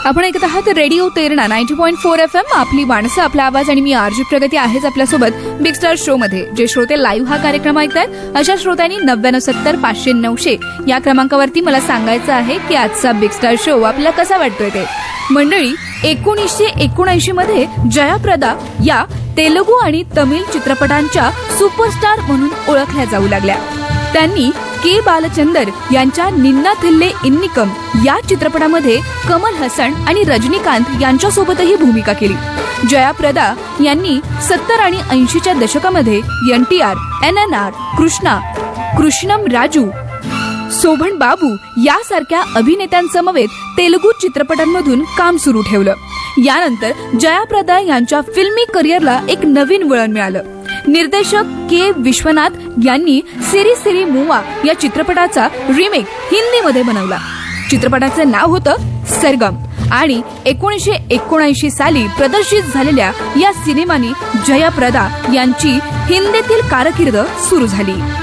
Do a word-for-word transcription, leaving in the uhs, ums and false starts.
आपण ऐकत आहात radio Terna ninety point four F M. आपली माणसं, आपला आवाज आणि मी आरजी प्रगती आहेच आपल्यासोबत बिग स्टार शो मध्ये. जे श्रोते लाईव्ह हा कार्यक्रम ऐकतात अशा श्रोत्यांनी नव्याण्णव सत्तर पाचशे नऊशे या क्रमांकावरती मला सांगायचं आहे की आजचा बिग स्टार शो आपल्याला कसा वाटतोय ते. मंडळी, एकोणीसशे एकोणऐंशी मध्ये जयाप्रदा या तेलुगू आणि तमिळ चित्रपटांच्या सुपरस्टार म्हणून ओळखल्या जाऊ लागल्या. त्यांनी के बालचंदर यांच्या निन्ना थिल्ले इन्निकम या चित्रपटामध्ये कमल हसन आणि रजनीकांत यांच्यासोबतही भूमिका केली. जयाप्रदा यांनी सत्तर आणि ऐंशीच्या दशकामध्ये N T R, N N R, Krishna, कृष्णम राजू, शोभन बाबू यासारख्या अभिनेत्यांसमवेत तेलुगू चित्रपटांमधून काम सुरू ठेवलं. यानंतर जयाप्रदा यांच्या फिल्मी करिअरला एक नवीन वळण मिळालं. निर्देशक के विश्वनाथ यांनी सिरी सिरी मुवा या चित्रपटाचा रिमेक हिंदीमध्ये बनवला. चित्रपटाचं नाव होतं सरगम आणि एकोणीसशे एकोणऐंशी साली प्रदर्शित झालेल्या या सिनेमाने जयाप्रदा यांची हिंदीतील कारकीर्द सुरू झाली.